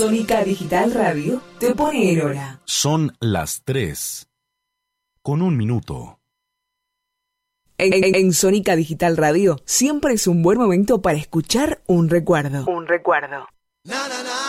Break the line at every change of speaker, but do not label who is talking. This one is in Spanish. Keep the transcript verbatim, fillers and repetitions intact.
Sónica Digital Radio te pone en hora.
Son las tres. Con un minuto.
En, en, en Sónica Digital Radio siempre es un buen momento para escuchar un recuerdo. Un recuerdo. Na, na, na.